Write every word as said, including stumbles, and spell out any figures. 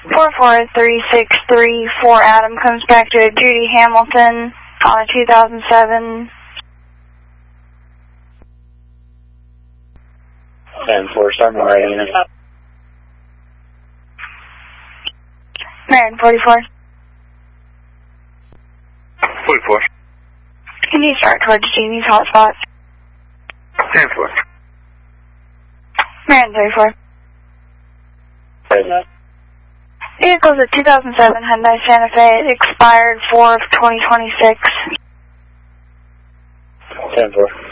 four four three six three four Adam comes back to Judy Hamilton on a two thousand seven. ten four, start Marion. Marion, forty-four. forty-four. Can you start towards Jamie's hotspot? ten four. Marion, thirty-four. Right. Vehicle's a two thousand seven Hyundai Santa Fe. It expired four of twenty twenty-six. ten four.